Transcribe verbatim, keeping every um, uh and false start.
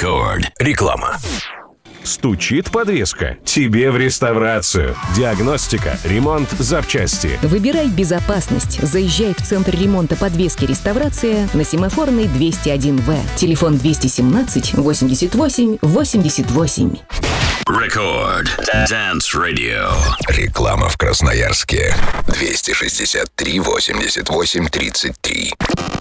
Рекорд. Реклама. Стучит подвеска? Тебе в реставрацию. Диагностика, ремонт, запчасти. Выбирай безопасность. Заезжай в Центр ремонта подвески «Реставрация» на Семафорной двести один вэ. Телефон двести семнадцать восемьдесят восемь восемьдесят восемь. Рекорд. Dance Radio. Реклама в Красноярске. двести шестьдесят три восемьдесят восемь тридцать три.